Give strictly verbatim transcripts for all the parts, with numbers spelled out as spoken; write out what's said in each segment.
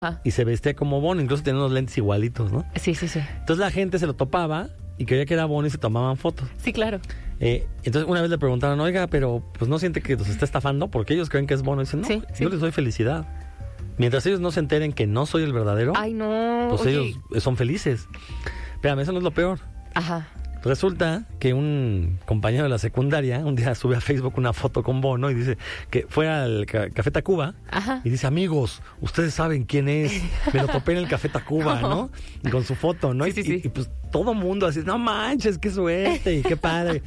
Ah. y se vestía como Bono, incluso tenía unos lentes igualitos, ¿no? Sí, sí, sí. Entonces la gente se lo topaba y creía que era Bono y se tomaban fotos. Sí, claro. Eh, entonces una vez le preguntaron, oiga, pero pues no siente que nos está estafando porque ellos creen que es Bono. Y dicen, no, Sí, sí. yo les doy felicidad. Mientras ellos no se enteren que no soy el verdadero, Ay, no. pues oye. ellos son felices. Espérame, eso no es lo peor. Ajá. Resulta que un compañero de la secundaria un día sube a Facebook una foto con Bono y dice que fue al ca- Café Tacuba. Ajá. Y dice, amigos, ustedes saben quién es. Me lo topé en el Café Tacuba, ¿no? Y con su foto, ¿no? Sí, y, sí, y- sí. y pues todo mundo así, no manches, qué suerte y qué padre.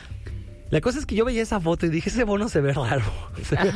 La cosa es que yo veía esa foto y dije, ese Bono se ve raro. Se ve-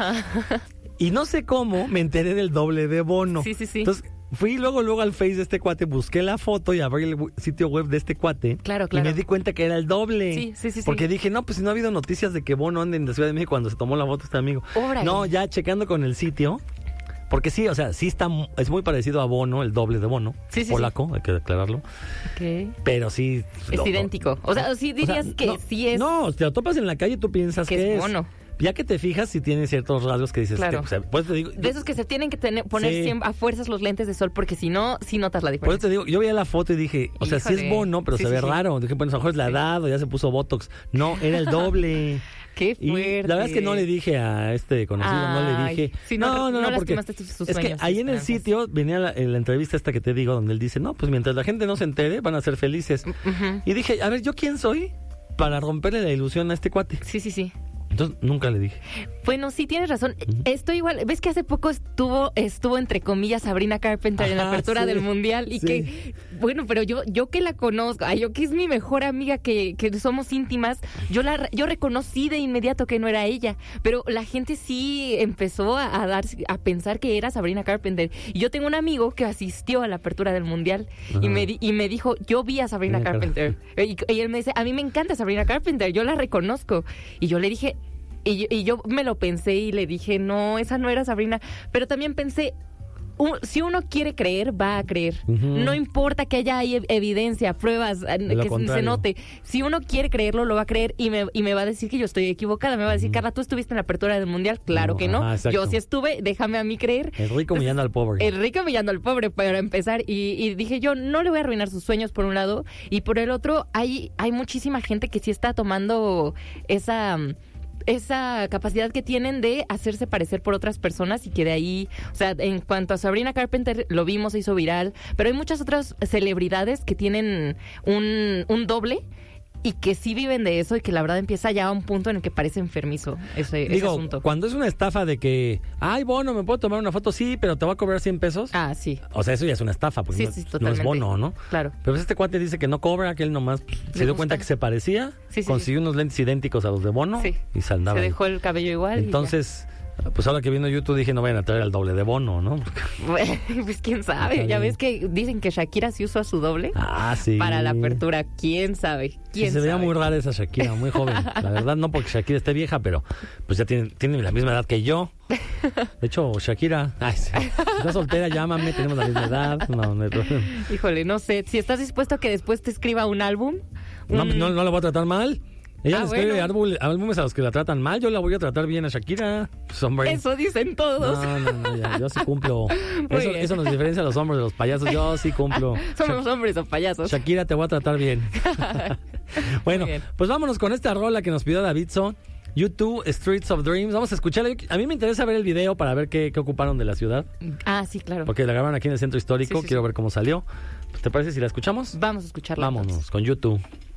Y no sé cómo me enteré del doble de Bono. Sí, sí, sí. Entonces fui luego luego al Face de este cuate, busqué la foto y abrí el w- sitio web de este cuate. Claro, claro. Y me di cuenta que era el doble. Sí, sí, sí, sí. Porque dije, no, pues si no ha habido noticias de que Bono ande en la Ciudad de México cuando se tomó la foto este amigo. Órale. No, ya checando con el sitio. Porque sí, o sea, sí está, mu- es muy parecido a Bono, el doble de Bono. Sí, sí, polaco, hay que aclararlo. Ok. Pero sí. Es lo- idéntico. O sea, sí o sea, dirías que no, sí es. No, te lo topas en la calle y tú piensas Que que, es Bono. Ya que te fijas si tiene ciertos rasgos que dices, Claro. que, o sea, pues te digo, De esos que se tienen que tener, poner Sí. siempre a fuerzas los lentes de sol, porque si no, sí notas la por eso diferencia. te digo, yo veía la foto y dije, o sea, sí es Híjole. Bono, pero Sí, se sí, ve sí. raro. Dije, bueno, a lo mejor es la edad o ya se puso Botox. No, era el doble. Qué Y fuerte. la verdad es que no le dije a este conocido, no le Ay, dije. sí, no, no, no, no no, porque lastimaste tus- sus es que sueños, ahí tus en el esperanzas. sitio venía la, la entrevista esta que te digo, donde él dice, no, pues mientras la gente no se entere, van a ser felices. Ujú. Y dije, a ver, ¿yo quién soy para romperle la ilusión a este cuate? Sí, sí, sí. Entonces nunca le dije. Bueno, sí tienes razón. Estoy igual. ¿Ves que hace poco estuvo, estuvo entre comillas Sabrina Carpenter en la Ajá, apertura sí, del mundial? Y sí. que, bueno, pero yo, yo que la conozco, ay, yo que es mi mejor amiga, que, que somos íntimas, yo la, yo reconocí de inmediato que no era ella. Pero la gente sí empezó a, a dar, a pensar que era Sabrina Carpenter. Y yo tengo un amigo que asistió a la apertura del mundial y Ajá. me, di- y me dijo, yo vi a Sabrina Sabrina Carpenter. Y, y él me dice, a mí me encanta Sabrina Carpenter, yo la reconozco. Y yo le dije, y yo, y yo me lo pensé y le dije, no, esa no era Sabrina. Pero también pensé, un- si uno quiere creer, va a creer. Ujú. No importa que haya ahí ev- evidencia, pruebas, eh, lo que se contrario. note. Si uno quiere creerlo, lo va a creer y me, y me va a decir que yo estoy equivocada. Me va a decir, Carla, ¿tú estuviste en la apertura del mundial? Claro No, que no. ajá, exacto. Yo sí estuve, déjame a mí creer. El rico humillando al pobre. El rico humillando al pobre para empezar. Y, y dije yo, no le voy a arruinar sus sueños por un lado. Y por el otro, hay, hay muchísima gente que sí está tomando esa... esa capacidad que tienen de hacerse parecer por otras personas y que de ahí, o sea, en cuanto a Sabrina Carpenter, lo vimos, se hizo viral, pero hay muchas otras celebridades que tienen un, un doble y que sí viven de eso y que la verdad empieza ya a un punto en el que parece enfermizo ese, ese Digo, asunto. cuando es una estafa de que, ay, Bono, ¿me puedo tomar una foto? Sí, pero te va a cobrar cien pesos. Ah, sí. O sea, eso ya es una estafa, porque Sí, no, sí, no totalmente. es Bono, ¿no? Claro. Pero pues este cuate dice que no cobra, que él nomás pues, se Le dio gusta. cuenta que se parecía, Sí, sí, consiguió unos lentes idénticos a los de Bono Sí. y se andaba Se ahí. dejó el cabello igual. y ya. Entonces, pues ahora que viendo YouTube dije, no vayan a traer al doble de Bono, ¿no? Bueno, pues quién sabe. Está Ya bien. ves que dicen que Shakira sí usó a su doble Ah, sí. para la apertura. ¿Quién sabe? Sí, ¿Quién se veía sabe? muy rara esa Shakira, muy joven. La verdad, no porque Shakira esté vieja, pero pues ya tiene, tiene la misma edad que yo. De hecho, Shakira, ay, sí. Estás soltera, llámame, tenemos la misma edad. No, no hay problema. Híjole, no sé. Si estás dispuesto a que después te escriba un álbum. No, un- no, no la voy a tratar mal. Ella Ah, le escribe bueno. árbol- álbumes a los que la tratan mal, yo la voy a tratar bien a Shakira. Pues, hombre. Eso dicen todos. No, no, no, ya, yo sí cumplo. Muy Eso, bien. eso nos diferencia a los hombres de los payasos. Yo sí cumplo. Somos hombres o payasos. Shakira, te voy a tratar bien. Bueno, Muy bien. pues vámonos con esta rola que nos pidió Davidson. YouTube, Streets of Dreams. Vamos a escucharla. Yo- A mí me interesa ver el video para ver qué, qué ocuparon de la ciudad. Ah, sí, claro. Porque la grabaron aquí en el centro histórico. Sí, sí, Quiero sí. ver cómo salió. Pues, ¿te parece si la escuchamos? Vamos a escucharla. Vámonos entonces. con YouTube.